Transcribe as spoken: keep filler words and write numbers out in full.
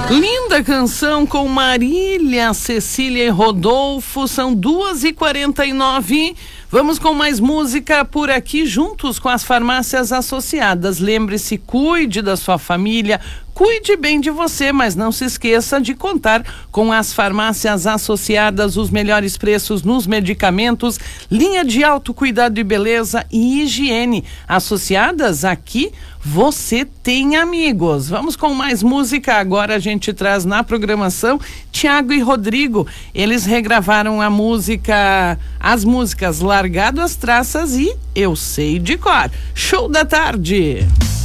Linda canção com Marília, Cecília e Rodolfo, são duas e quarenta e nove. Vamos com mais música por aqui, juntos com as farmácias associadas. Lembre-se, cuide da sua família, cuide bem de você, mas não se esqueça de contar com as farmácias associadas, os melhores preços nos medicamentos, linha de autocuidado e beleza e higiene. Associadas aqui, você tem amigos. Vamos com mais música. Agora a gente traz na programação Tiago e Rodrigo. Eles regravaram a música, as músicas Largado as Traças e Eu Sei de Cor. Show da tarde.